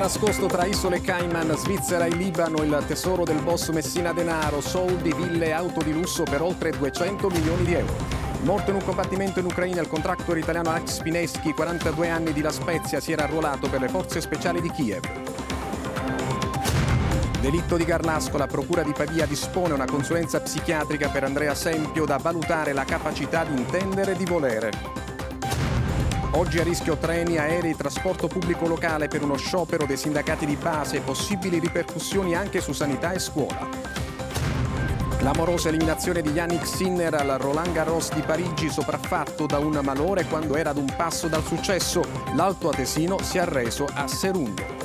nascosto tra isole Cayman, Svizzera e Libano il tesoro del boss Messina Denaro, soldi, ville e auto di lusso per oltre 200 milioni di euro. Morto in un combattimento in Ucraina, il contractor italiano Alex Spineschi, 42 anni, di La Spezia, si era arruolato per le forze speciali di Kiev. Delitto di Garlasco, la procura di Pavia dispone una consulenza psichiatrica per Andrea Sempio da valutare la capacità di intendere e di volere. Oggi a rischio treni, aerei, trasporto pubblico locale per uno sciopero dei sindacati di base, possibili ripercussioni anche su sanità e scuola. Clamorosa eliminazione di Yannick Sinner al Roland Garros di Parigi, sopraffatto da un malore quando era ad un passo dal successo. L'altoatesino si è arreso a Serugno.